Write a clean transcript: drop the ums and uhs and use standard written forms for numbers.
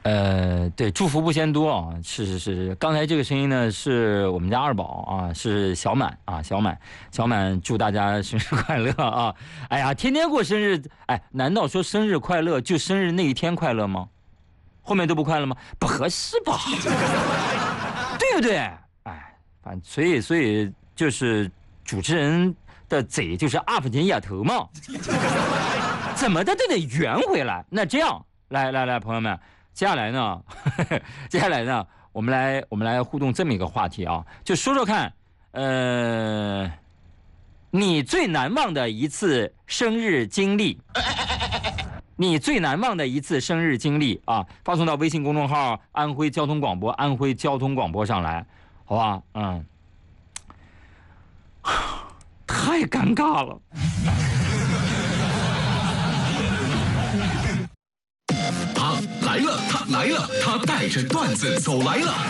对，祝福不嫌多啊，是，刚才这个声音呢是我们家二宝啊，是小满啊，小满，祝大家生日快乐啊！哎呀，天天过生日，哎，难道说生日快乐就生日那一天快乐吗？后面都不快乐吗？不合适吧，对不对？哎，反正所以就是主持人的嘴就是 up 进丫头嘛，怎么的都得圆回来。那这样，来，朋友们。接下来呢，我们来互动这么一个话题啊，就说说看，你最难忘的一次生日经历，你最难忘的一次生日经历啊，发送到微信公众号安徽交通广播上来，好吧？太尴尬了。 他来了，他带着段子走来了。